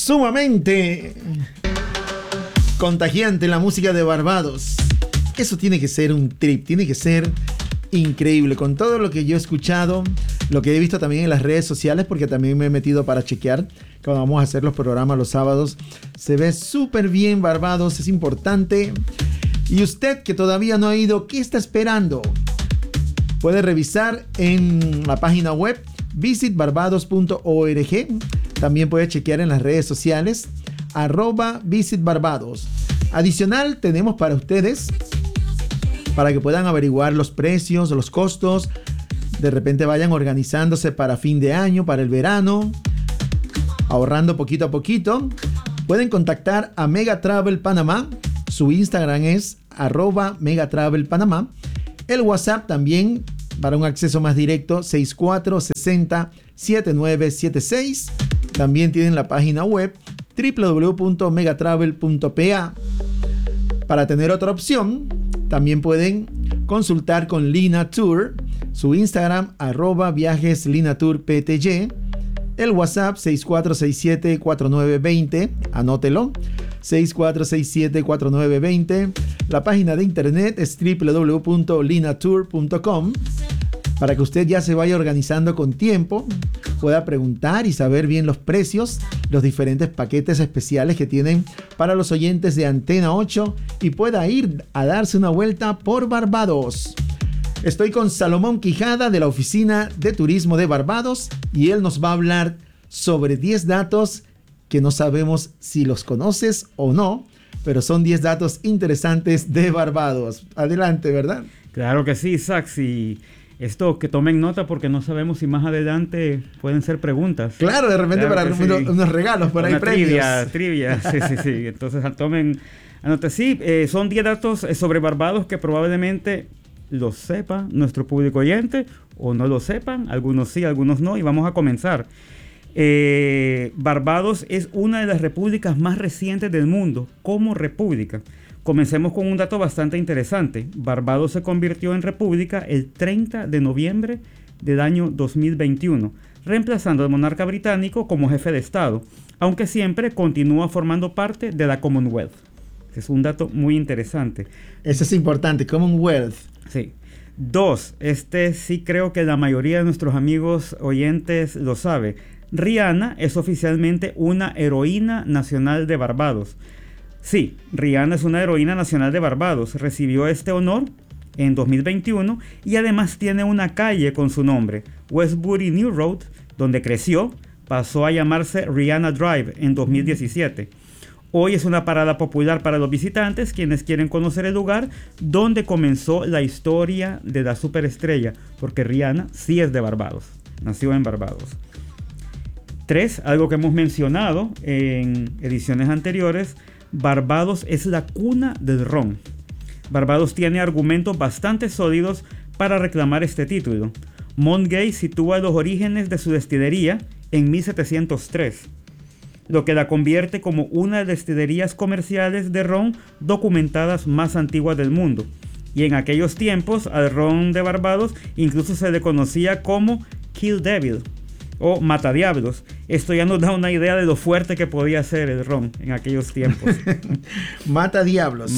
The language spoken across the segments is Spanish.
Sumamente contagiante la música de Barbados. Eso tiene que ser un trip, tiene que ser increíble. Con todo lo que yo he escuchado, lo que he visto también en las redes sociales, porque también me he metido para chequear cuando vamos a hacer los programas los sábados. Se ve súper bien Barbados, es importante. Y usted que todavía no ha ido, ¿qué está esperando? Puede revisar en la página web visitbarbados.org. También puede chequear en las redes sociales @visitbarbados. Adicional, tenemos para ustedes, para que puedan averiguar los precios, los costos. De repente vayan organizándose para fin de año, para el verano, ahorrando poquito a poquito. Pueden contactar a Mega Travel Panamá. Su Instagram es @megatravelpanamá. El WhatsApp también, para un acceso más directo, 6460-7976. También tienen la página web www.megatravel.pa. Para tener otra opción, también pueden consultar con Lina Tour, su Instagram @viajeslinaturpty, el WhatsApp 6467-4920, anótelo, 6467-4920. La página de internet es www.linatour.com, para que usted ya se vaya organizando con tiempo, pueda preguntar y saber bien los precios, los diferentes paquetes especiales que tienen para los oyentes de Antena 8 y pueda ir a darse una vuelta por Barbados. Estoy con Salomón Quijada de la Oficina de Turismo de Barbados y él nos va a hablar sobre 10 datos que no sabemos si los conoces o no, pero son 10 datos interesantes de Barbados. Adelante, ¿verdad? Claro que sí, Isaac. Sí. Esto, que tomen nota porque no sabemos si más adelante pueden ser preguntas. Claro, de repente claro para unos regalos, por ahí premios. Trivia, sí. Entonces tomen nota. Sí, son 10 datos sobre Barbados que probablemente lo sepa nuestro público oyente o no lo sepan. Algunos sí, algunos no. Y vamos a comenzar. Barbados es una de las repúblicas más recientes del mundo como república. Comencemos con un dato bastante interesante. Barbados se convirtió en república el 30 de noviembre del año 2021, reemplazando al monarca británico como jefe de Estado, aunque siempre continúa formando parte de la Commonwealth. Es un dato muy interesante. Eso es importante, Commonwealth. Sí. 2. Este sí creo que la mayoría de nuestros amigos oyentes lo sabe. Rihanna es oficialmente una heroína nacional de Barbados. Sí, Rihanna es una heroína nacional de Barbados. Recibió este honor en 2021 y además tiene una calle con su nombre, Westbury New Road, donde creció. Pasó a llamarse Rihanna Drive en 2017. Hoy es una parada popular para los visitantes quienes quieren conocer el lugar donde comenzó la historia de la superestrella, porque Rihanna sí es de Barbados, nació en Barbados. 3, algo que hemos mencionado en ediciones anteriores, Barbados es la cuna del ron. Barbados tiene argumentos bastante sólidos para reclamar este título. Montgay sitúa los orígenes de su destilería en 1703, lo que la convierte como una de las destilerías comerciales de ron documentadas más antiguas del mundo. Y en aquellos tiempos al ron de Barbados incluso se le conocía como Kill Devil o Matadiablos. Esto ya nos da una idea de lo fuerte que podía ser el ron en aquellos tiempos. Matadiablos.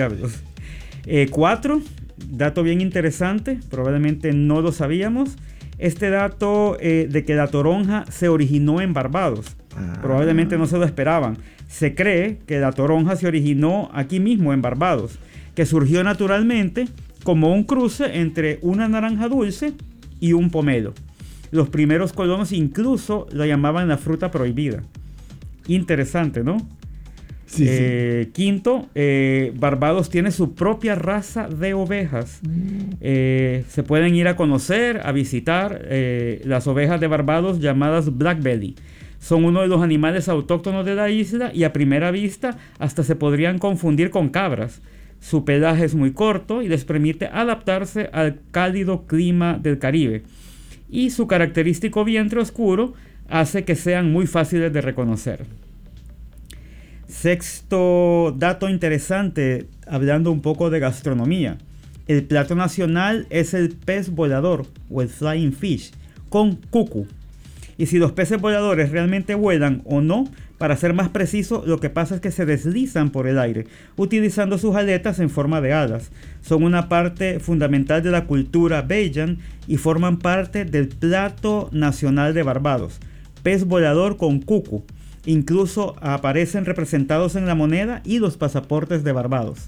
4, dato bien interesante, probablemente no lo sabíamos. Este dato de que la toronja se originó en Barbados. Probablemente no se lo esperaban. Se cree que la toronja se originó aquí mismo en Barbados, que surgió naturalmente como un cruce entre una naranja dulce y un pomelo. Los primeros colonos incluso la llamaban la fruta prohibida. Interesante, ¿no? Sí. 5, Barbados tiene su propia raza de ovejas. Se pueden ir a conocer, a visitar las ovejas de Barbados llamadas Black Belly. Son uno de los animales autóctonos de la isla y a primera vista hasta se podrían confundir con cabras. Su pelaje es muy corto y les permite adaptarse al cálido clima del Caribe. Y su característico vientre oscuro hace que sean muy fáciles de reconocer. 6, dato interesante, hablando un poco de gastronomía. El plato nacional es el pez volador o el flying fish con cucu. Y si los peces voladores realmente vuelan o no, para ser más preciso, lo que pasa es que se deslizan por el aire, utilizando sus aletas en forma de alas. Son una parte fundamental de la cultura Bajan y forman parte del plato nacional de Barbados. Pez volador con cucu. Incluso aparecen representados en la moneda y los pasaportes de Barbados.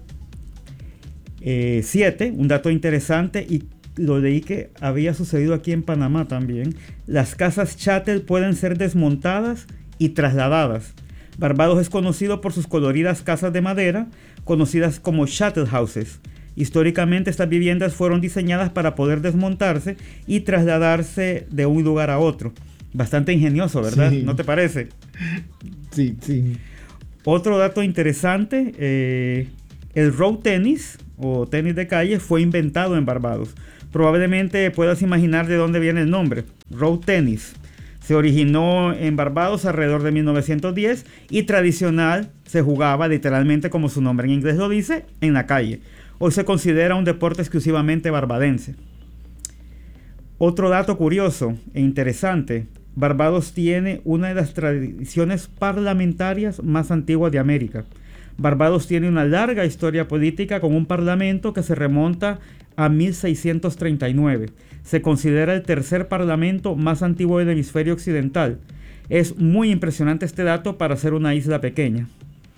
7, un dato interesante, y lo leí que había sucedido aquí en Panamá también. Las casas chattel pueden ser desmontadas y trasladadas. Barbados es conocido por sus coloridas casas de madera, conocidas como chattel houses. Históricamente estas viviendas fueron diseñadas para poder desmontarse y trasladarse de un lugar a otro. Bastante ingenioso, ¿verdad? Sí. ¿No te parece? Sí, sí. Otro dato interesante, el road tennis o tenis de calle fue inventado en Barbados. Probablemente puedas imaginar de dónde viene el nombre. Road tennis. Se originó en Barbados alrededor de 1910 y tradicional se jugaba literalmente como su nombre en inglés lo dice, en la calle. Hoy se considera un deporte exclusivamente barbadense. Otro dato curioso e interesante, Barbados tiene una de las tradiciones parlamentarias más antiguas de América. Barbados tiene una larga historia política con un parlamento que se remonta a 1639. Se considera el tercer parlamento más antiguo del hemisferio occidental. Es muy impresionante este dato para ser una isla pequeña.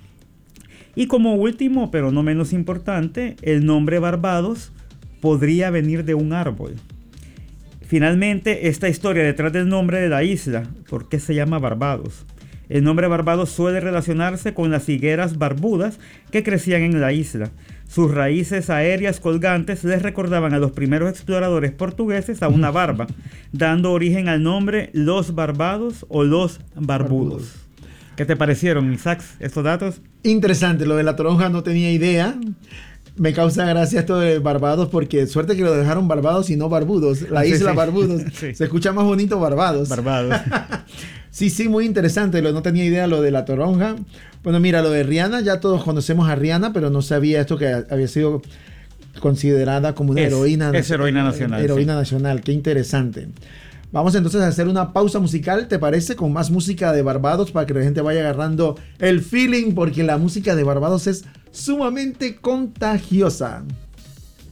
Y como último, pero no menos importante, el nombre Barbados podría venir de un árbol. Finalmente, esta historia detrás del nombre de la isla, ¿por qué se llama Barbados? El nombre Barbados suele relacionarse con las higueras barbudas que crecían en la isla. Sus raíces aéreas colgantes les recordaban a los primeros exploradores portugueses a una barba, dando origen al nombre Los Barbados o Los Barbudos. ¿Qué te parecieron, Isaac, estos datos? Interesante, lo de la toronja no tenía idea. Me causa gracia esto de Barbados porque suerte que lo dejaron Barbados y no Barbudos. La isla Barbudos. Sí. Se escucha más bonito Barbados. Barbados. Sí, muy interesante. No tenía idea lo de la toronja. Bueno, mira, lo de Rihanna, ya todos conocemos a Rihanna, pero no sabía esto que había sido considerada como una heroína. Es heroína nacional. Heroína nacional, qué interesante. Vamos entonces a hacer una pausa musical, ¿te parece? Con más música de Barbados para que la gente vaya agarrando el feeling, porque la música de Barbados es sumamente contagiosa.